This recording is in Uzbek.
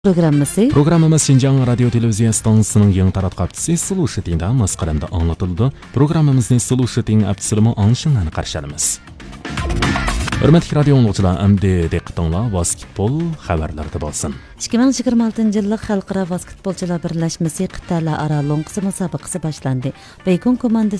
Programmamız Şinjan Radyo Televizyon Stansiyasının yeni taratqapçısı Sulu Şeting'de maskaramda anlatıldı. Programmamızın Sulu Şeting apçılımı anışınlarını qarşılamız. Hürmetli radyo dinləyicilər, əmdi diqqətinizə basketbol xəbərləri bolsun. 2026 yıllık Xalqara Basketbolçular Birləşməsi qitələrarası lonqisi müsabiqəsi başlandı. Beykon komandası